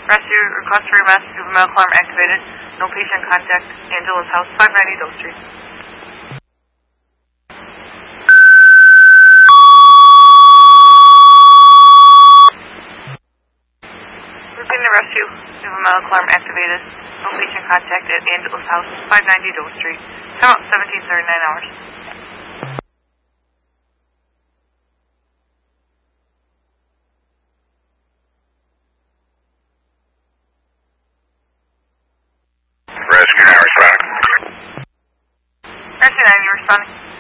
Rescue, request for arrest, juvenile alarm activated. No patient contact. Angela's house, 590 Dole Street. Repeating the rescue, juvenile alarm activated. No patient contact at Angela's house, 590 Dole Street. Time out 17:39 hours. Rescue 9 responding. Rescue 9, you responding?